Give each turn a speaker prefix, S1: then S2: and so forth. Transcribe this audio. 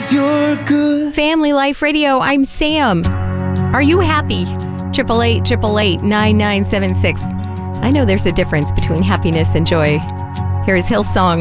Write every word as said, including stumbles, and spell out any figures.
S1: 'cause you're good.
S2: Family Life Radio, I'm Sam. Are you happy? Triple eight, triple eight, nine nine seven six. I know there's a difference between happiness and joy. Here is Hillsong.